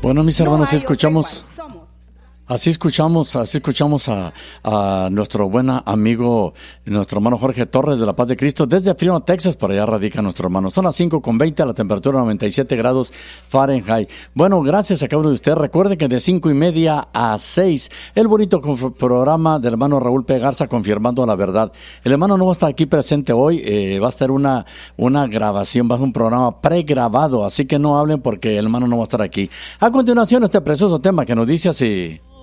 Bueno, mis hermanos, no hay otro igual, somos. Así escuchamos a nuestro buen amigo, nuestro hermano Jorge Torres de la Paz de Cristo, desde Fresno, Texas. Por allá radica nuestro hermano. Son las 5:20, a la temperatura 97 grados Fahrenheit. Bueno, gracias a cada uno de ustedes. Recuerden que de 5:30 a 6, el bonito programa del hermano Raúl P. Garza, Confirmando la Verdad. El hermano no va a estar aquí presente hoy, va a estar una grabación, va a ser un programa pregrabado, así que no hablen porque el hermano no va a estar aquí. A continuación, este precioso tema que nos dice así.